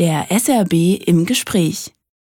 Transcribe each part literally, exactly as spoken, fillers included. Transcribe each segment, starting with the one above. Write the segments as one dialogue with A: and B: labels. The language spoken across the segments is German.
A: Der S R B im Gespräch.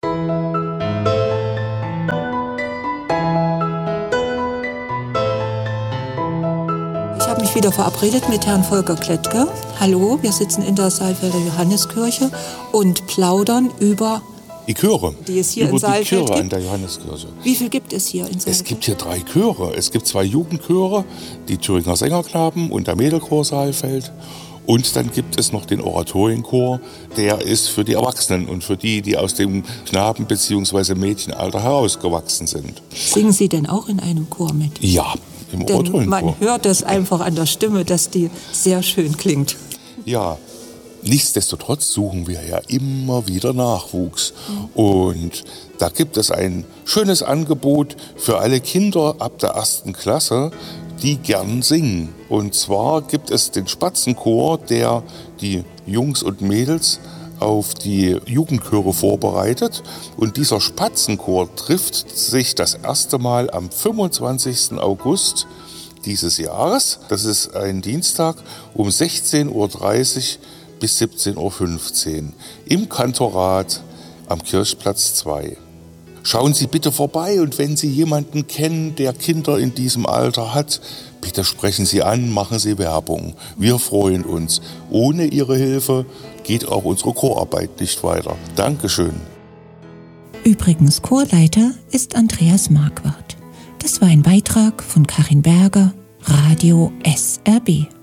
B: Ich habe mich wieder verabredet mit Herrn Volker Klettke. Hallo, wir sitzen in der Saalfelder Johanneskirche und plaudern über
C: die Chöre,
B: die es hier
C: über
B: in Saalfeld
C: die Chöre
B: gibt.
C: An der Johanneskirche.
B: Wie viel gibt es hier in Saalfeld?
C: Es gibt hier drei Chöre. Es gibt zwei Jugendchöre, die Thüringer Sängerknaben und der Mädelchor Saalfeld. Und dann gibt es noch den Oratorienchor, der ist für die Erwachsenen und für die, die aus dem Knaben- bzw. Mädchenalter herausgewachsen sind.
B: Singen Sie denn auch in einem Chor mit?
C: Ja, im
B: Denn
C: Oratorienchor.
B: man hört es einfach an der Stimme, dass die sehr schön klingt.
C: Ja, nichtsdestotrotz suchen wir ja immer wieder Nachwuchs. Und da gibt es ein schönes Angebot für alle Kinder ab der ersten Klasse, die gern singen. Und zwar gibt es den Spatzenchor, der die Jungs und Mädels auf die Jugendchöre vorbereitet. Und dieser Spatzenchor trifft sich das erste Mal am fünfundzwanzigsten August dieses Jahres. Das ist ein Dienstag um sechzehn Uhr dreißig bis siebzehn Uhr fünfzehn im Kantorat am Kirchplatz zwei. Schauen Sie bitte vorbei und wenn Sie jemanden kennen, der Kinder in diesem Alter hat, bitte sprechen Sie an, machen Sie Werbung. Wir freuen uns. Ohne Ihre Hilfe geht auch unsere Chorarbeit nicht weiter. Dankeschön.
D: Übrigens, Chorleiter ist Andreas Marquardt. Das war ein Beitrag von Karin Berger, Radio S R B.